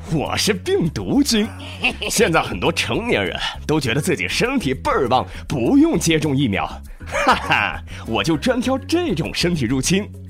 我是病毒菌。现在很多成年人都觉得自己身体倍儿棒，不用接种疫苗。哈哈，我就专挑这种身体入侵